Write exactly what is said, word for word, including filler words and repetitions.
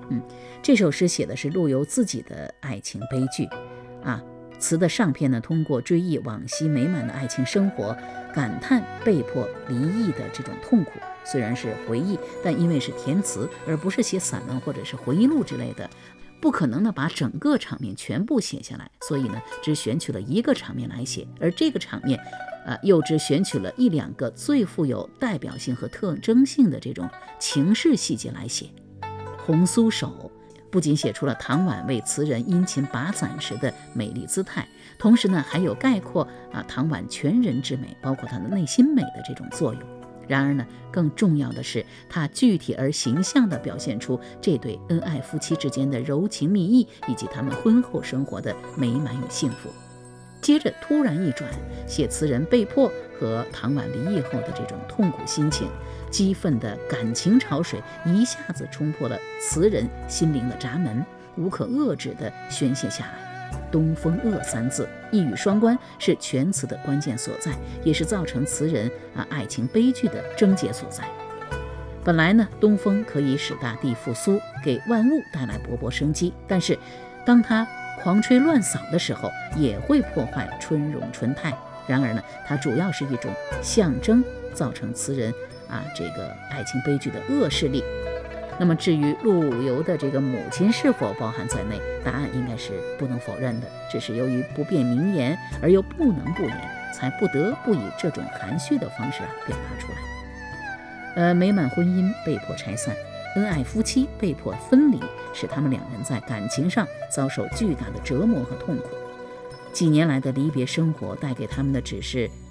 嗯，这首诗写的是陆游自己的爱情悲剧啊。词的上片呢，通过追忆往昔美满的爱情生活，感叹被迫离异的这种痛苦。虽然是回忆，但因为是填词，而不是写散文或者是回忆录之类的，不可能呢把整个场面全部写下来，所以呢只选取了一个场面来写，而这个场面呃，又只选取了一两个最富有代表性和特征性的这种情事细节来写。红酥手不仅写出了唐婉为词人殷勤把伞时的美丽姿态，同时呢还有概括啊唐婉全人之美，包括她的内心美的这种作用。然而呢，更重要的是，它具体而形象地表现出这对恩爱夫妻之间的柔情蜜意，以及他们婚后生活的美满与幸福。接着突然一转，写词人被迫和唐婉离异后的这种痛苦心情，激愤的感情潮水一下子冲破了词人心灵的闸门，无可遏制地宣泄下来。东风恶三字一语双关，是全词的关键所在，也是造成词人啊爱情悲剧的症结所在。本来呢，东风可以使大地复苏，给万物带来勃勃生机，但是当它狂吹乱扫的时候，也会破坏春荣春泰。然而呢，它主要是一种象征，造成词人啊这个爱情悲剧的恶势力。那么至于陆游的这个母亲是否包含在内，答案应该是不能否认的，只是由于不便明言而又不能不言，才不得不以这种含蓄的方式啊表达出来。呃，美满婚姻被迫拆散，恩爱夫妻被迫分离，使他们两人在感情上遭受巨大的折磨和痛苦。几年来的离别生活带给他们的只是